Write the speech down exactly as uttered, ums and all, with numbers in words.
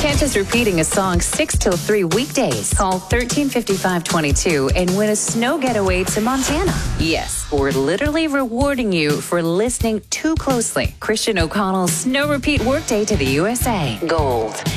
Can't just repeating a song six till three weekdays. Call thirteen fifty-five twenty-two and win a snow getaway to Montana. Yes, we're literally rewarding you for listening too closely. Christian O'Connell's Snow Repeat Workday to the U S A. Gold.